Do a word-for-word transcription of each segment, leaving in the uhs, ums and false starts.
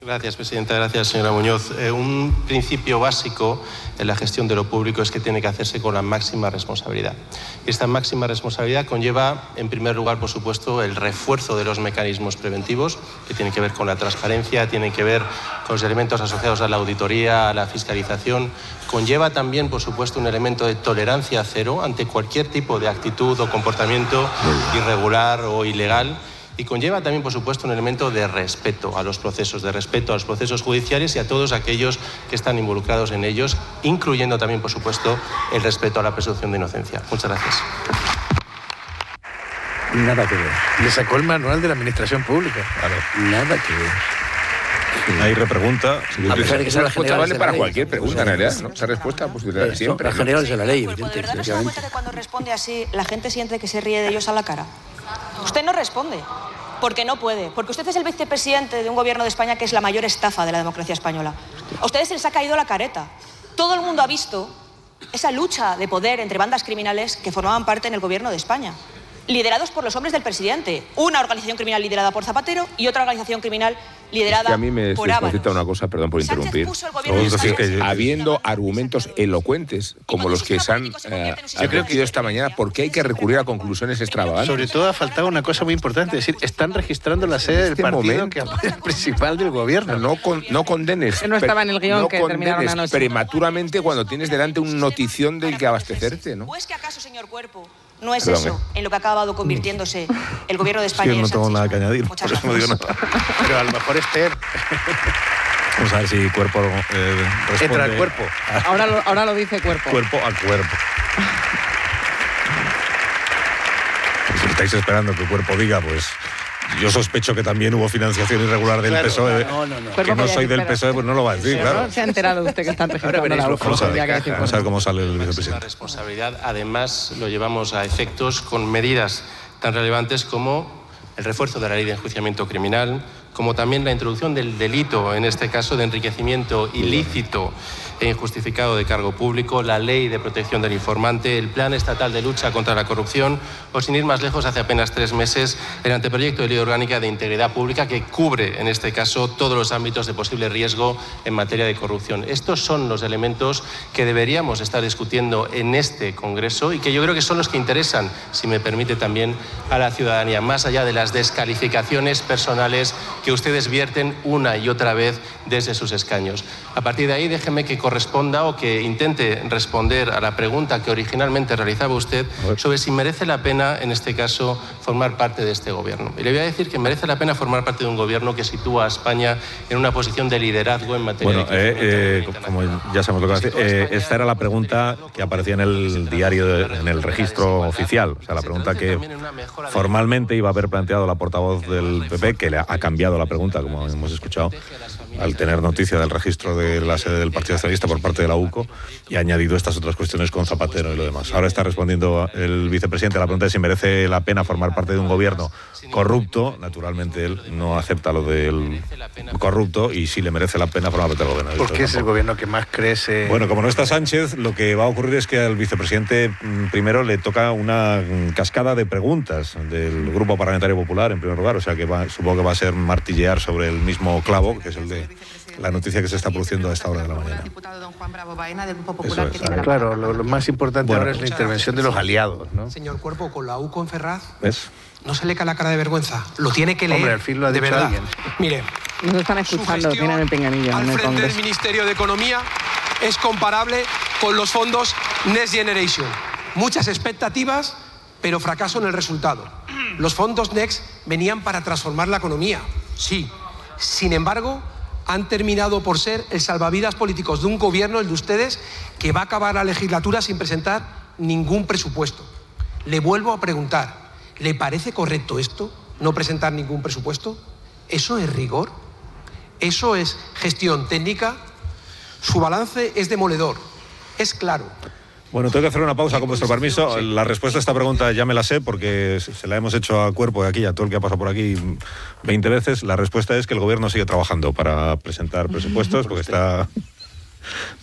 Gracias, presidenta. Gracias, señora Muñoz. Eh, un principio básico en la gestión de lo público es que tiene que hacerse con la máxima responsabilidad. Y esta máxima responsabilidad conlleva, en primer lugar, por supuesto, el refuerzo de los mecanismos preventivos, que tienen que ver con la transparencia, tienen que ver con los elementos asociados a la auditoría, a la fiscalización. Conlleva también, por supuesto, un elemento de tolerancia cero ante cualquier tipo de actitud o comportamiento irregular o ilegal. Y conlleva también, por supuesto, un elemento de respeto a los procesos, de respeto a los procesos judiciales y a todos aquellos que están involucrados en ellos, incluyendo también, por supuesto, el respeto a la presunción de inocencia. Muchas gracias. Nada que ver. Le sacó el manual de la administración pública. Claro. Nada que ver. Hay repregunta. A pesar de que esa respuesta vale para ley. cualquier pregunta, en realidad, ¿no? Esa respuesta, pues, de siempre. Las generales de la ley, Cuerpo, ¿de verdad no se da evidentemente. cuenta que cuando responde así, la gente siente que se ríe de ellos a la cara? Usted no responde, porque no puede, porque usted es el vicepresidente de un gobierno de España que es la mayor estafa de la democracia española. A ustedes se les ha caído la careta. Todo el mundo ha visto esa lucha de poder entre bandas criminales que formaban parte en el gobierno de España, liderados por los hombres del presidente. Una organización criminal liderada por Zapatero y otra organización criminal liderada Es que a mí me por desconcierta Ábalos. una cosa, perdón por Sánchez interrumpir. puso el gobierno de Es decir, España- que- Habiendo argumentos elocuentes como los que se han eh, advertido esta mañana, ¿por qué hay que recurrir a conclusiones extravagantes? Sobre todo ha faltado una cosa muy importante, es decir, están registrando la sede del este partido momento. que apoya el principal del gobierno. No, con, no condenes. Que no estaba en el guión no que terminaron condenes anoche. prematuramente cuando tienes delante un notición del que abastecerte, ¿no? ¿O es que acaso, señor Cuerpo, no es Perdón, eso eh. en lo que ha acabado convirtiéndose el gobierno de España? Sí, y no el tengo nada que sanchismo? añadir, Muchas por eso no digo gracias. nada. Pero a lo mejor Esther Vamos a ver si cuerpo eh, responde. entra al cuerpo. Ahora lo, ahora lo dice Cuerpo. Cuerpo a cuerpo. Pues si estáis esperando que cuerpo diga, pues yo sospecho que también hubo financiación irregular del Claro, P S O E. no, no, no. Que Cuerpo no que soy ya del espera. P S O E, pues no lo va a decir, claro. ¿No? Se ha enterado usted que están registrando veréis la lo U J. Vamos a ver, Ya que decir vamos a ver Cuerpo. cómo sale el Máxima vicepresidente. responsabilidad, además, lo llevamos a efectos con medidas tan relevantes como el refuerzo de la ley de enjuiciamiento criminal, como también la introducción del delito, en este caso de enriquecimiento ilícito e injustificado de cargo público, la ley de protección del informante, el plan estatal de lucha contra la corrupción o, sin ir más lejos, hace apenas tres meses, el anteproyecto de ley orgánica de integridad pública que cubre, en este caso, todos los ámbitos de posible riesgo en materia de corrupción. Estos son los elementos que deberíamos estar discutiendo en este Congreso y que yo creo que son los que interesan, si me permite, también a la ciudadanía, más allá de las descalificaciones personales que ustedes vierten una y otra vez desde sus escaños. A partir de ahí, déjeme que corresponda o que intente responder a la pregunta que originalmente realizaba usted sobre si merece la pena, en este caso, formar parte de este gobierno. Y le voy a decir que merece la pena formar parte de un gobierno que sitúa a España en una posición de liderazgo en materia Bueno, de eh, crecimiento eh, como ya sabemos lo que va a decir, eh, esta era la pregunta que aparecía en el diario, de- en el registro oficial. O sea, la pregunta que formalmente iba a haber planteado la portavoz del P P, que le ha ha cambiado la pregunta, como hemos escuchado, al tener noticia del registro de la sede del Partido Socialista por parte de la U C O, y ha añadido estas otras cuestiones con Zapatero y lo demás. Ahora está respondiendo el vicepresidente a la pregunta de si merece la pena formar parte de un gobierno corrupto. Naturalmente él no acepta lo del corrupto y sí le merece la pena formar parte del gobierno. Porque es el gobierno que más crece. Bueno, como no está Sánchez, lo que va a ocurrir es que al vicepresidente mm, primero le toca una mm, cascada de preguntas del Grupo Parlamentario Popular, en primer lugar. O sea, que va, supongo que va a ser martillear sobre el mismo clavo, que es el de la noticia que se está produciendo a esta hora de la mañana. Eso es. Claro, lo, lo más importante Bueno. ahora es la intervención de los aliados, ¿no? Señor Cuerpo, con la U con Ferraz, ¿Ves? no se le cae la cara de vergüenza. Lo tiene que leer. Hombre, al fin lo ha de dicho verdad. alguien. Mire, Nos están su escuchando, gestión tienen el pinganillo al en el frente del Congreso. Ministerio de Economía es comparable con los fondos Next Generation. Muchas expectativas, pero fracaso en el resultado. Los fondos Next venían para transformar la economía, sí. Sin embargo, han terminado por ser el salvavidas políticos de un gobierno, el de ustedes, que va a acabar la legislatura sin presentar ningún presupuesto. Le vuelvo a preguntar, ¿le parece correcto esto, no presentar ningún presupuesto? ¿Eso es rigor? ¿Eso es gestión técnica? Su balance es demoledor, es claro. Bueno, tengo que hacer una pausa con vuestro permiso. La respuesta a esta pregunta ya me la sé porque se la hemos hecho a Cuerpo de aquí, a todo el que ha pasado por aquí veinte veces. La respuesta es que el gobierno sigue trabajando para presentar presupuestos porque está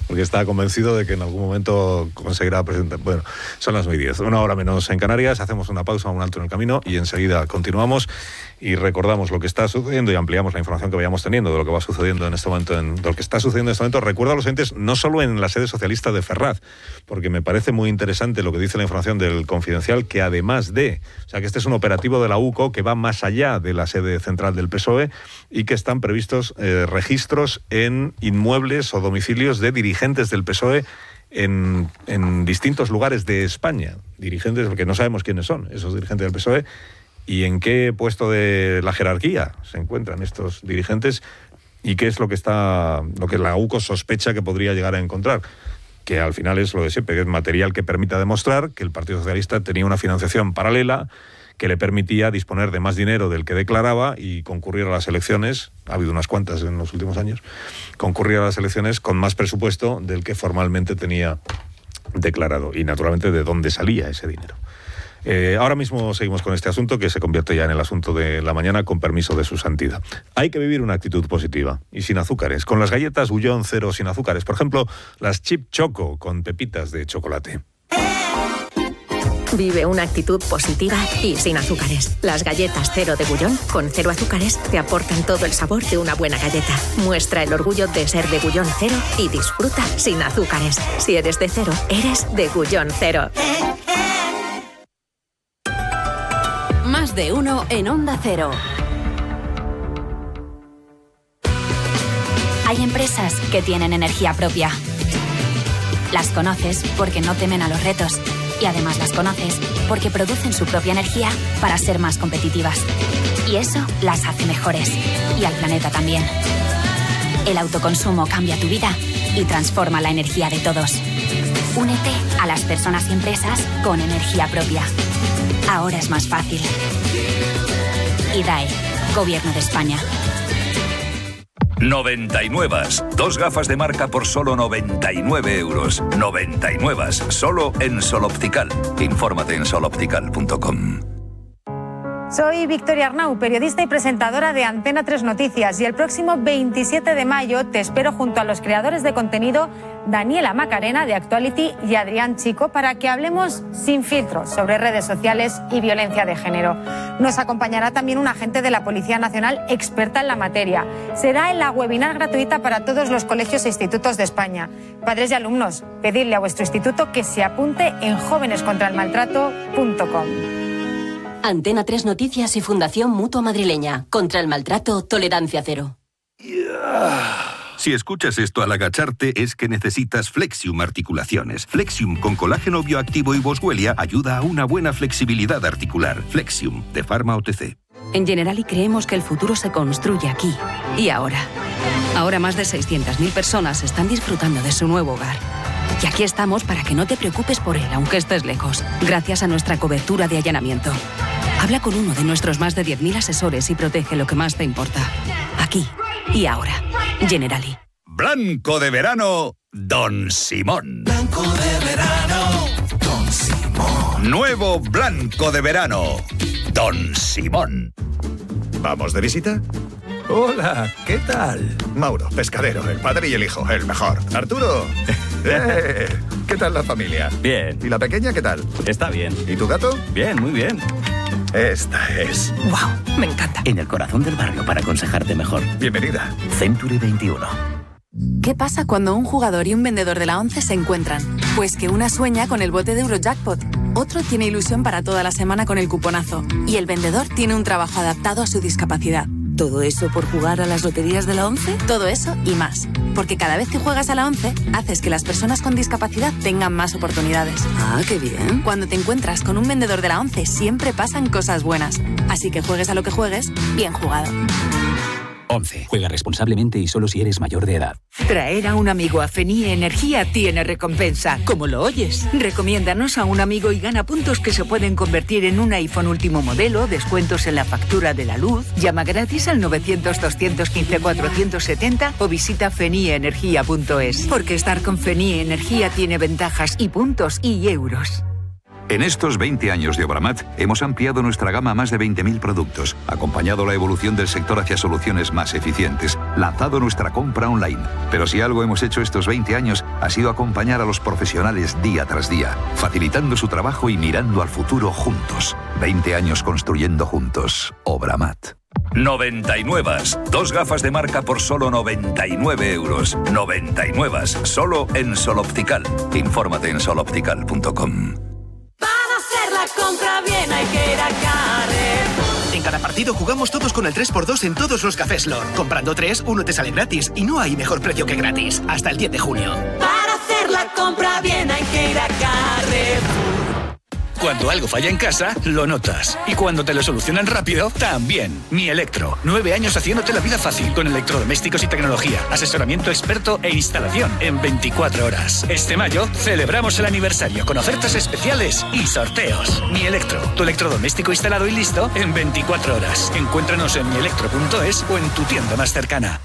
porque está convencido de que en algún momento conseguirá presentar. Bueno, son las nueve y diez, una hora menos en Canarias, hacemos una pausa, un alto en el camino y enseguida continuamos y recordamos lo que está sucediendo y ampliamos la información que vayamos teniendo de lo que va sucediendo en este momento, en, de lo que está sucediendo en este momento. Recuerdo a los oyentes, no solo en la sede socialista de Ferraz, porque me parece muy interesante lo que dice la información del Confidencial, que además de, o sea, que este es un operativo de la U C O que va más allá de la sede central del P S O E y que están previstos eh, registros en inmuebles o domicilios de dirigentes del P S O E en, en distintos lugares de España. Dirigentes, porque no sabemos quiénes son esos dirigentes del P S O E y en qué puesto de la jerarquía se encuentran estos dirigentes y qué es lo que está, lo que la U C O sospecha que podría llegar a encontrar, que al final es lo de siempre, que es material que permita demostrar que el Partido Socialista tenía una financiación paralela que le permitía disponer de más dinero del que declaraba y concurrir a las elecciones, ha habido unas cuantas en los últimos años, concurrir a las elecciones con más presupuesto del que formalmente tenía declarado y naturalmente de dónde salía ese dinero. Eh, ahora mismo seguimos con este asunto que se convierte ya en el asunto de la mañana, con permiso de su santidad. Hay que vivir una actitud positiva y sin azúcares, con las galletas Bullón cero sin azúcares, por ejemplo, las Chip Choco con pepitas de chocolate. Vive una actitud positiva y sin azúcares. Las galletas cero de Bullón, con cero azúcares, te aportan todo el sabor de una buena galleta. Muestra el orgullo de ser de Bullón cero y disfruta sin azúcares. Si eres de cero, eres de Bullón cero. Más de uno en Onda Cero. Hay empresas que tienen energía propia. Las conoces porque no temen a los retos. Y además las conoces porque producen su propia energía para ser más competitivas. Y eso las hace mejores. Y al planeta también. El autoconsumo cambia tu vida y transforma la energía de todos. Únete a las personas y empresas con energía propia. Ahora es más fácil. I D A E, Gobierno de España. noventa y nueve. Dos gafas de marca por solo noventa y nueve euros. noventa y nueve. Solo en Sol Optical. Infórmate en sol optical punto com. Soy Victoria Arnau, periodista y presentadora de Antena tres Noticias, y el próximo veintisiete de mayo te espero junto a los creadores de contenido Daniela Macarena de Actuality y Adrián Chico para que hablemos sin filtros sobre redes sociales y violencia de género. Nos acompañará también un agente de la Policía Nacional experta en la materia. Será en la webinar gratuita para todos los colegios e institutos de España. Padres y alumnos, pedidle a vuestro instituto que se apunte en jóvenes contra el maltrato punto com. Antena tres Noticias y Fundación Mutua Madrileña. Contra el maltrato, tolerancia cero. Si escuchas esto al agacharte es que necesitas Flexium Articulaciones. Flexium con colágeno bioactivo y boswellia ayuda a una buena flexibilidad articular. Flexium, de Pharma O T C. En Generali creemos que el futuro se construye aquí y ahora. Ahora más de seiscientas mil personas están disfrutando de su nuevo hogar. Y aquí estamos para que no te preocupes por él, aunque estés lejos, gracias a nuestra cobertura de allanamiento. Habla con uno de nuestros más de diez mil asesores y protege lo que más te importa. Aquí y ahora. Generali. Blanco de verano, Don Simón. Blanco de verano, Don Simón. Nuevo Blanco de verano, Don Simón. ¿Vamos de visita? Hola, ¿qué tal? Mauro, pescadero, el padre y el hijo, el mejor. Arturo. ¡Eh! ¿Qué tal la familia? Bien. ¿Y la pequeña qué tal? Está bien. ¿Y tu gato? Bien, muy bien. Esta es... ¡Wow! Me encanta. En el corazón del barrio para aconsejarte mejor. Bienvenida. Century veintiuno. ¿Qué pasa cuando un jugador y un vendedor de la ONCE se encuentran? Pues que una sueña con el bote de Eurojackpot, otro tiene ilusión para toda la semana con el cuponazo y el vendedor tiene un trabajo adaptado a su discapacidad. ¿Todo eso por jugar a las loterías de la ONCE? Todo eso y más. Porque cada vez que juegas a la ONCE, haces que las personas con discapacidad tengan más oportunidades. Ah, qué bien. Cuando te encuentras con un vendedor de la ONCE, siempre pasan cosas buenas. Así que juegues a lo que juegues, bien jugado. ONCE. Juega responsablemente y solo si eres mayor de edad. Traer a un amigo a Fenie Energía tiene recompensa. ¿Cómo lo oyes? Recomiéndanos a un amigo y gana puntos que se pueden convertir en un iPhone último modelo, descuentos en la factura de la luz. Llama gratis al novecientos, doscientos quince, cuatrocientos setenta o visita fenie energía punto es. Porque estar con Fenie Energía tiene ventajas y puntos y euros. En estos veinte años de Obramat hemos ampliado nuestra gama a más de veinte mil productos, acompañado la evolución del sector hacia soluciones más eficientes, lanzado nuestra compra online. Pero si algo hemos hecho estos veinte años ha sido acompañar a los profesionales día tras día, facilitando su trabajo y mirando al futuro juntos. veinte años construyendo juntos. Obramat. noventa y nueve. Dos gafas de marca por solo noventa y nueve euros. noventa y nueve. Solo en Sol Optical. Infórmate en sol optical punto com. Compra bien, hay que ir a Carrefour. En cada partido jugamos todos con el tres por dos en todos los cafés Lord. Comprando tres, uno te sale gratis. Y no hay mejor precio que gratis. Hasta el diez de junio. Para hacer la compra bien hay que ir a Carrefour. Cuando algo falla en casa, lo notas. Y cuando te lo solucionan rápido, también. Mi Electro. Nueve años haciéndote la vida fácil con electrodomésticos y tecnología, asesoramiento experto e instalación en veinticuatro horas. Este mayo celebramos el aniversario con ofertas especiales y sorteos. Mi Electro. Tu electrodoméstico instalado y listo en veinticuatro horas. Encuéntranos en mi electro punto es o en tu tienda más cercana.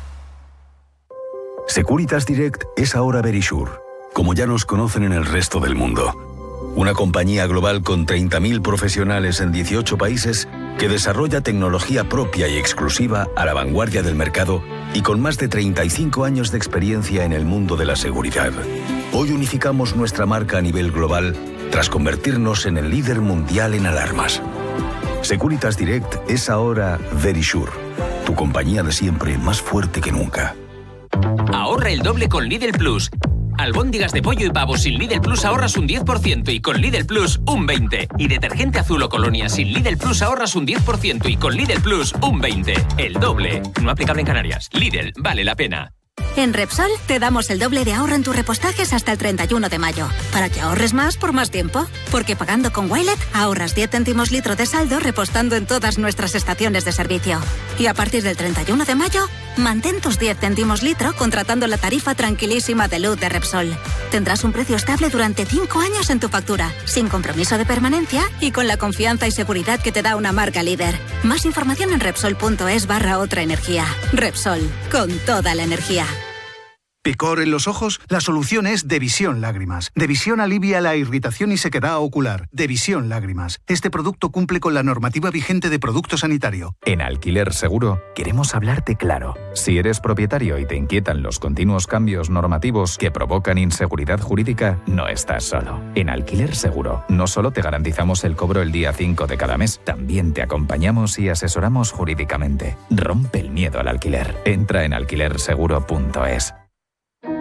Securitas Direct es ahora Verisure, como ya nos conocen en el resto del mundo. Una compañía global con treinta mil profesionales en dieciocho países que desarrolla tecnología propia y exclusiva a la vanguardia del mercado y con más de treinta y cinco años de experiencia en el mundo de la seguridad. Hoy unificamos nuestra marca a nivel global tras convertirnos en el líder mundial en alarmas. Securitas Direct es ahora Verisure, tu compañía de siempre más fuerte que nunca. Ahorra el doble con Lidl Plus. Albóndigas de pollo y pavo sin Lidl Plus ahorras un diez por ciento y con Lidl Plus un veinte por ciento. Y detergente azul o colonia sin Lidl Plus ahorras un diez por ciento y con Lidl Plus un veinte por ciento. El doble. No aplicable en Canarias. Lidl, vale la pena. En Repsol te damos el doble de ahorro en tus repostajes hasta el treinta y uno de mayo, para que ahorres más por más tiempo. Porque pagando con Wilet ahorras diez céntimos litro de saldo repostando en todas nuestras estaciones de servicio. Y a partir del treinta y uno de mayo, mantén tus diez céntimos litro contratando la tarifa tranquilísima de luz de Repsol. Tendrás un precio estable durante cinco años en tu factura, sin compromiso de permanencia y con la confianza y seguridad que te da una marca líder. Más información en Repsol punto es barra otra energía. Repsol, con toda la energía. ¿Picor en los ojos? La solución es Devisión Lágrimas. Devisión alivia la irritación y sequedad ocular. Devisión Lágrimas. Este producto cumple con la normativa vigente de producto sanitario. En Alquiler Seguro queremos hablarte claro. Si eres propietario y te inquietan los continuos cambios normativos que provocan inseguridad jurídica, no estás solo. En Alquiler Seguro no solo te garantizamos el cobro el día cinco de cada mes, también te acompañamos y asesoramos jurídicamente. Rompe el miedo al alquiler. Entra en alquiler seguro punto es.